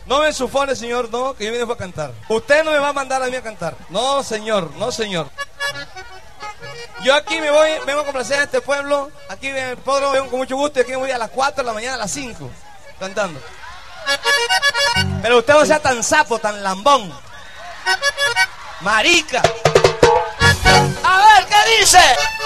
No me ensufone, señor, no, que yo vine a cantar. Usted no me va a mandar a mí a cantar. No, señor, no, señor. Yo aquí vengo a complacer a este pueblo. Aquí en el pueblo vengo con mucho gusto y aquí me voy a las 4 de la mañana, a las 5, cantando. Pero usted no sea tan sapo, tan lambón. Marica. A ver, ¿qué dice?